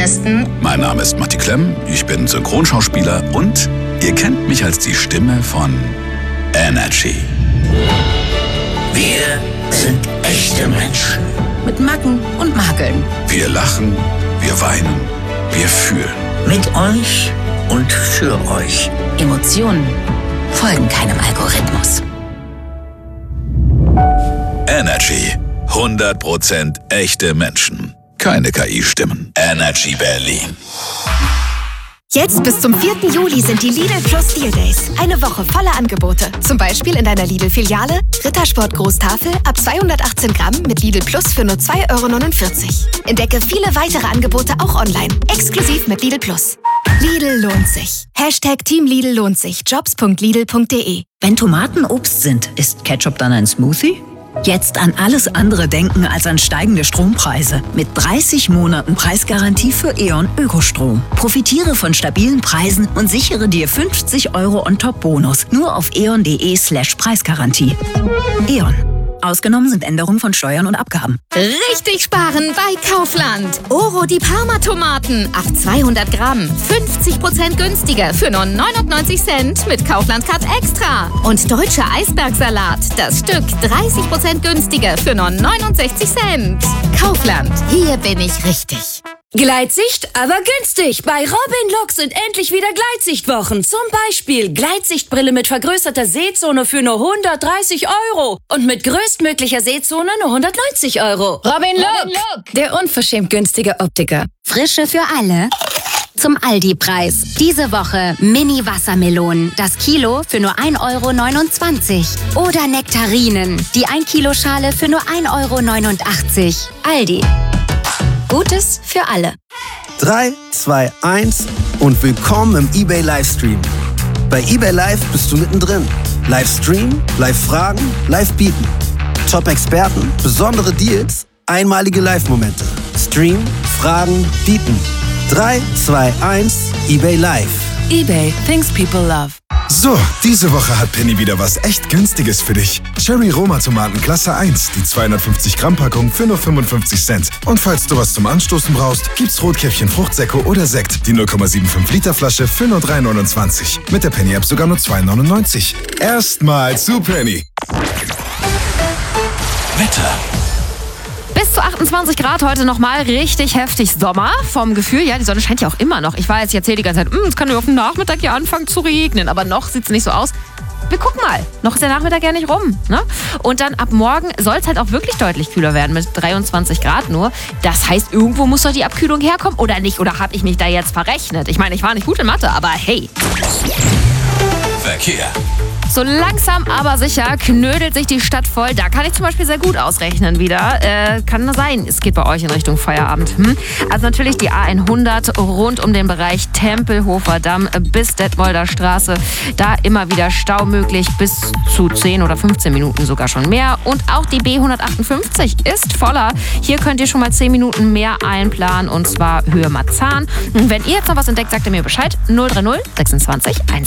Westen. Mein Name ist Matti Klemm, ich bin Synchronschauspieler und ihr kennt mich als die Stimme von Energy. Wir sind echte Menschen. Mit Macken und Makeln. Wir lachen, wir weinen, wir fühlen. Mit euch und für euch. Emotionen folgen keinem Algorithmus. Energy. 100% echte Menschen. Keine KI-Stimmen. Energy Berlin. Jetzt bis zum 4. Juli sind die Lidl Plus Deal Days. Eine Woche voller Angebote. Zum Beispiel in deiner Lidl-Filiale Rittersport Großtafel ab 218 Gramm mit Lidl Plus für nur 2,49 €. Entdecke viele weitere Angebote auch online. Exklusiv mit Lidl Plus. Lidl lohnt sich. Team Lidl lohnt sich. Jobs.lidl.de. Wenn Tomaten Obst sind, ist Ketchup dann ein Smoothie? Jetzt an alles andere denken als an steigende Strompreise. Mit 30 Monaten Preisgarantie für E.ON Ökostrom. Profitiere von stabilen Preisen und sichere dir 50 € on top Bonus. Nur auf eon.de/Preisgarantie. E.ON. Ausgenommen sind Änderungen von Steuern und Abgaben. Richtig sparen bei Kaufland. Oro die Parma-Tomaten ab 200 Gramm. 50% günstiger für nur 99 Cent mit Kaufland Card Extra. Und deutscher Eisbergsalat. Das Stück 30% günstiger für nur 69 Cent. Kaufland. Hier bin ich richtig. Gleitsicht, aber günstig. Bei Robin Look sind endlich wieder Gleitsichtwochen. Zum Beispiel Gleitsichtbrille mit vergrößerter Sehzone für nur 130 € und mit größtmöglicher Sehzone nur 190 €. Robin Look, der unverschämt günstige Optiker. Frische für alle. Zum Aldi-Preis. Diese Woche Mini-Wassermelonen. Das Kilo für nur 1,29 €. Oder Nektarinen. Die 1-Kilo-Schale für nur 1,89 €. Aldi. Gutes für alle. 3, 2, 1 und willkommen im eBay Livestream. Bei eBay Live bist du mittendrin. Livestream, Live-Fragen, Live-Bieten. Top-Experten, besondere Deals, einmalige Live-Momente. Stream, Fragen, Bieten. 3, 2, 1, eBay Live. eBay, things people love. So, diese Woche hat Penny wieder was echt Günstiges für dich. Cherry Roma Tomaten Klasse 1, die 250 Gramm Packung für nur 55 Cent. Und falls du was zum Anstoßen brauchst, gibt's Rotkäppchen Fruchtsäcke oder Sekt, die 0,75 Liter Flasche für nur 3,29. Mit der Penny App sogar nur 2,99. Erstmal zu Penny. Wetter. Bis zu 28 Grad heute nochmal, richtig heftig Sommer vom Gefühl. Ja, die Sonne scheint ja auch immer noch. Ich weiß, ich erzähle die ganze Zeit, es kann ja auf dem Nachmittag ja anfangen zu regnen. Aber noch sieht es nicht so aus. Wir gucken mal, noch ist der Nachmittag ja nicht rum. Ne? Und dann ab morgen soll es halt auch wirklich deutlich kühler werden mit 23 Grad nur. Das heißt, irgendwo muss doch die Abkühlung herkommen oder nicht? Oder habe ich mich da jetzt verrechnet? Ich meine, ich war nicht gut in Mathe, aber hey. Verkehr. So langsam aber sicher knödelt sich die Stadt voll. Da kann ich zum Beispiel sehr gut ausrechnen wieder. Kann nur sein, es geht bei euch in Richtung Feierabend. Also natürlich die A100 rund um den Bereich Tempelhofer Damm bis Detmolder Straße. Da immer wieder Stau möglich, bis zu 10 oder 15 Minuten sogar schon mehr. Und auch die B158 ist voller. Hier könnt ihr schon mal 10 Minuten mehr einplanen und zwar Höhe Marzahn. Und wenn ihr jetzt noch was entdeckt, sagt ihr mir Bescheid. 030 26 1.